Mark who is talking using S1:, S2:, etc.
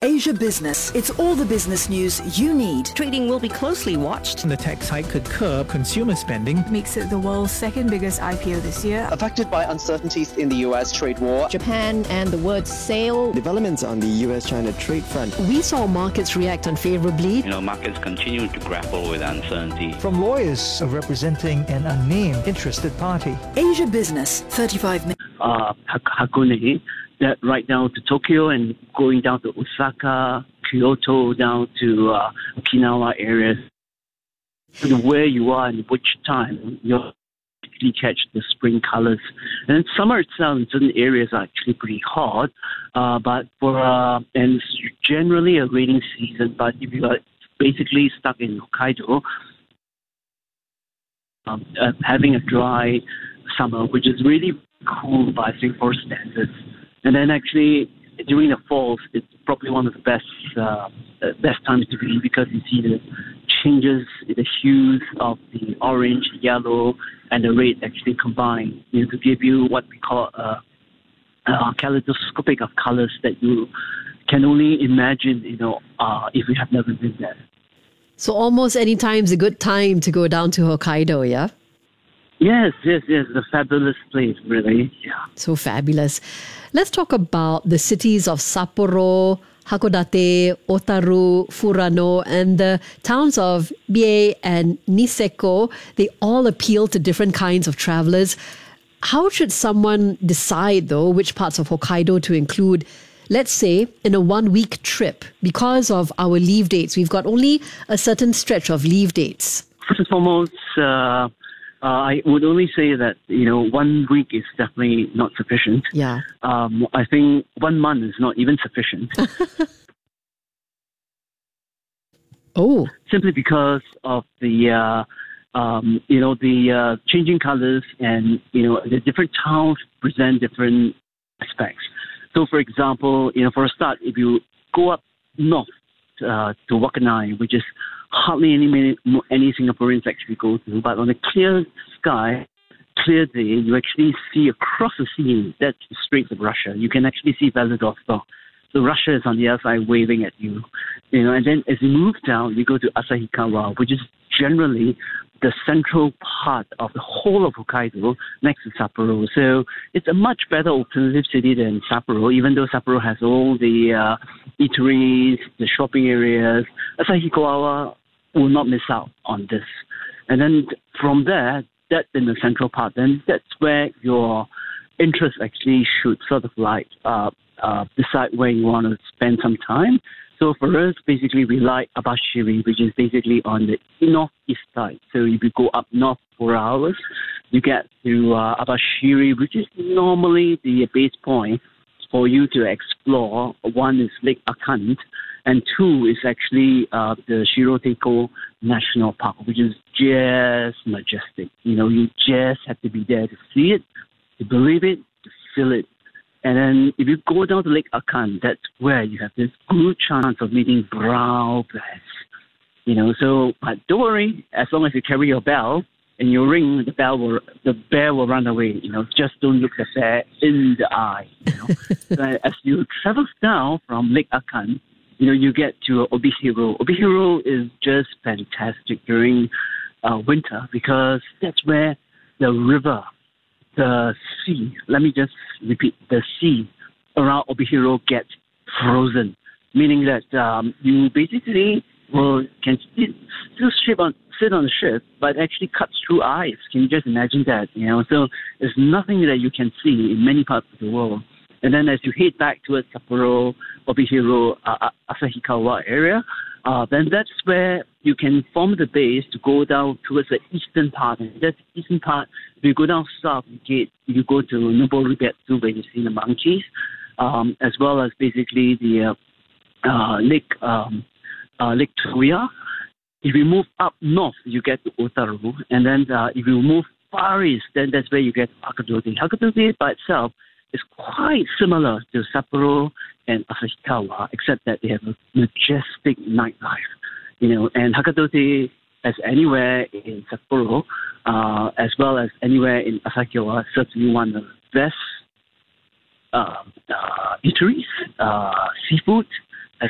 S1: Asia Business. It's all the business news you need.
S2: Trading will be closely watched.
S3: The tax hike could curb consumer spending.
S4: Makes it the world's second biggest IPO this year.
S5: Affected by uncertainties in the US trade war.
S6: Japan and the word sale.
S7: Developments on the US-China trade front.
S6: We saw markets react unfavorably.
S8: Markets continue to grapple with uncertainty.
S3: From lawyers representing an unnamed interested party.
S1: Asia Business, 35 minutes.
S9: Hakone, that right down to Tokyo and going down to Osaka, Kyoto, down to Okinawa areas. Where you are and which time, you'll actually catch the spring colors. And then summer itself in certain areas are actually pretty hot, but and it's generally a rainy season. But if you are basically stuck in Hokkaido, having a dry summer, which is really cool by Singapore standards. And then actually during the falls, it's probably one of the best times to read because you see the changes, the hues of the orange, yellow, and the red actually combine, to give you what we call a kaleidoscopic of colors that you can only imagine, if you have never been there.
S6: So almost any time is a good time to go down to Hokkaido, yeah?
S9: Yes. It's a fabulous place, really. Yeah.
S6: So fabulous. Let's talk about the cities of Sapporo, Hakodate, Otaru, Furano, and the towns of Mie and Niseko. They all appeal to different kinds of travelers. How should someone decide, though, which parts of Hokkaido to include, let's say, in a 1-week trip? Because of our leave dates, we've got only a certain stretch of leave dates.
S9: First and foremost, I would only say that, 1 week is definitely not sufficient.
S6: Yeah.
S9: I think 1 month is not even sufficient.
S6: Oh.
S9: Simply because of the changing colors and, the different towns present different aspects. So, for example, for a start, if you go up north to Waikanai, which is hardly any Singaporeans actually go to, but on a clear sky, clear day, you actually see across the sea, that's the Straits of Russia. You can actually see Vladivostok. So Russia is on the other side waving at you. And then as you move down, you go to Asahikawa, which is generally the central part of the whole of Hokkaido next to Sapporo. So it's a much better alternative city than Sapporo, even though Sapporo has all the eateries, the shopping areas. Asahikawa will not miss out on this. And then from there, that's in the central part, then that's where your interest actually should sort of decide where you want to spend some time. So for us, basically, we like Abashiri, which is basically on the northeast side. So if you go up north 4 hours, you get to Abashiri, which is normally the base point for you to explore. One is Lake Akant, and 2 is actually the Shiroteko National Park, which is just majestic. You just have to be there to see it, to believe it, to feel it. And then if you go down to Lake Akant, that's where you have this good chance of meeting brown bears. But don't worry, as long as you carry your bell and you ring, the bear will run away. Just don't look the bear in the eye. So as you travel down from Lake Akant, you get to Obihiro. Obihiro is just fantastic during winter because that's where the river, the sea, let me just repeat, the sea around Obihiro gets frozen, meaning that you basically can still sit on the ship, but actually cuts through ice. Can you just imagine that? So there's nothing that you can see in many parts of the world. And then as you head back towards Sapporo, Obihiro, Asahikawa area, then that's where you can form the base to go down towards the eastern part. And that's the eastern part. If you go down south, you go to Noboribetsu, where you see the monkeys, as well as basically the Lake Toya. If you move up north, you get to Otaru. And then if you move far east, then that's where you get Hakodate. Hakodate by itself is quite similar to Sapporo and Asahikawa, except that they have a majestic nightlife. And Hakodate, as anywhere in Sapporo, as well as anywhere in Asahikawa, certainly one of the best eateries, seafood,